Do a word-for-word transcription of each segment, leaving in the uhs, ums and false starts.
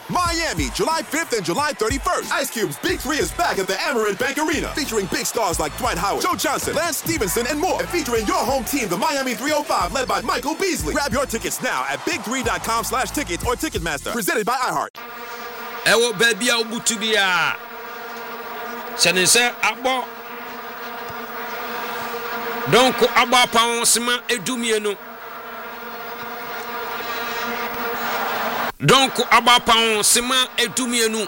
Miami, July fifth and July thirty-first. Ice Cube's Big Three is back at the Amerant Bank Arena, featuring big stars like Dwight Howard, Joe Johnson, Lance Stevenson, and more. And featuring your home team, the Miami three oh five, led by Michael Beasley. Grab your tickets now at big three dot com slash tickets or Ticketmaster. Presented by iHeart. Ewo baby a ubutu bia. Sene se abo. Donc abo pa sima edumienu. Donc abapon sima etumienu.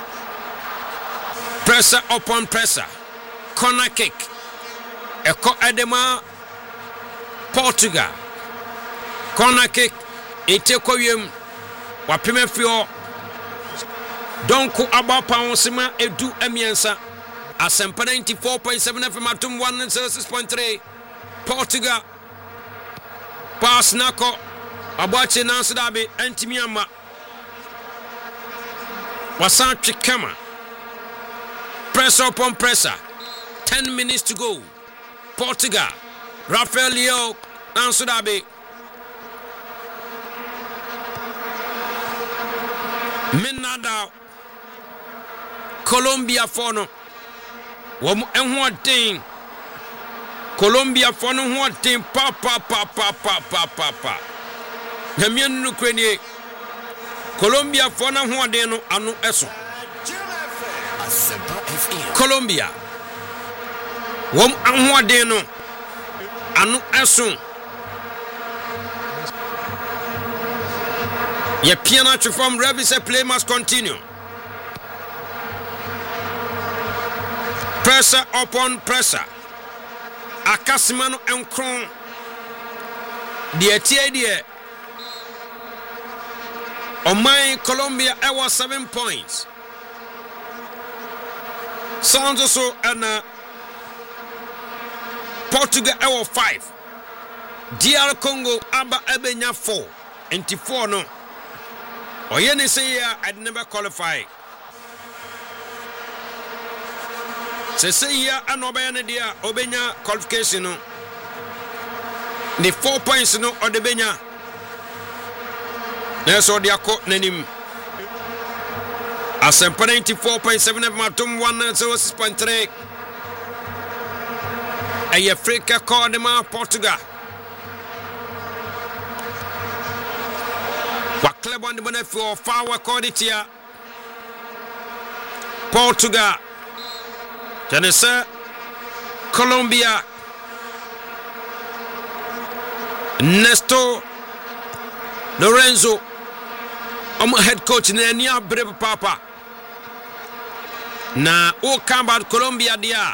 Pressure upon pressure. Corner kick. Eko edema Portugal. Corner kick. Ete koyem. Wapime fio. Donc abapon sima edu emiensa. Asempa ninety-four point seven F M atum one oh six point three. Portugal. Pass nako. Abache Nansudabe Antimiama Wasanchi Kama. Pressure upon pressure. Ten minutes to go. Portugal. Rafael Leo Nansudabe. Minada Colombia Fono. Wamu enwa ding. Colombia Fono huwa ding. Pa pa pa pa pa pa pa pa. Namian Ukraine Colombia fona huade no anu eso Colombia wom anhuade no anu eso ye piano to from Revi say play must continue. Pressure upon pressure. Akasimano enkron die tie die on my Colombia, I was seven points. Sounds also and uh, Portugal, I was five. D R Congo, Abba Ebenya four. And four no. Or you say I'd never qualify. Say say here and Obeyana dear Obenya qualification no. The four points no or the Benya. Neso diako nanim. Asempa ninety-four point seven F Matum one oh six point three. Aye Africa Cordema Portugal. Wa club on the benefit of Fawa Corditia. Portugal. Janessa Colombia. Nesto Lorenzo. I'm head coach in the brave papa. Na o about Colombia dia.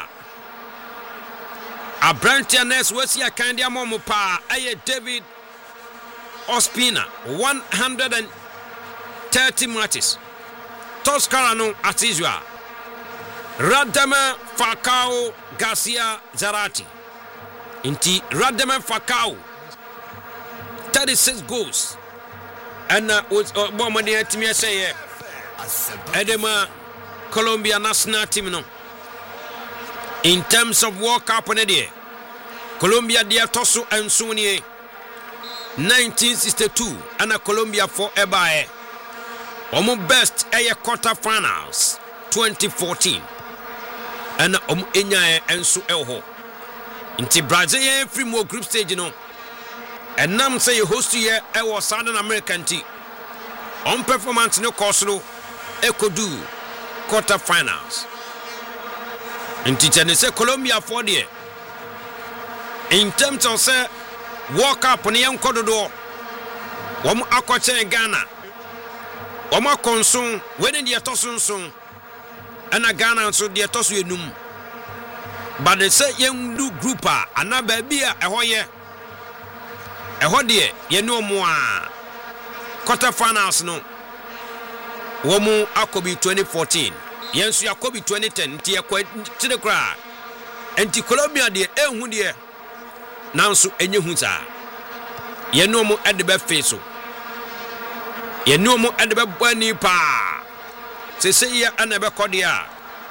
A Brantia Ness was ya Candia Momopa. Aye David Ospina. one hundred thirty matches. Toscarano as usual. Radama Falcao Garcia Zarate. Inti Radama Falcao. thirty-six goals. And uh, was uh, Bomadi Timia say, Edema Colombia national team. No. In terms of World Cup on the day, Colombia dia Tosu and Suni nineteen sixty-two, and a Colombia for Ebae. Omo best air quarter finals twenty fourteen, and um Enya and Su Elho. Inti Brazil free more group stage, you know. And now say you host here our Southern American team. On performance no Kosovo, Eco do quarter finals. In teacher say Colombia for the in terms of say walk up on the young Cododo. One aquache Ghana. One more consume when in the Atosun soon. And a Ghana so the Atosu num. But they say young do grouper and not baby a hoye. A hodie, ye no more quarter finals no. Womu Akobi twenty fourteen. Yensu Akobi twenty ten. Tia quite to the crowd. And to Colombia de Ehundia. Nansu Enyuhuta. Ye no more at the best face. Ye no more at the best bunny pa. Say say ya anaba cordia.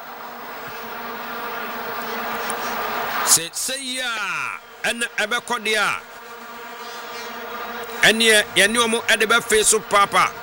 Say say ya anaba cordia. And ye, ye knew more at the face of Papa.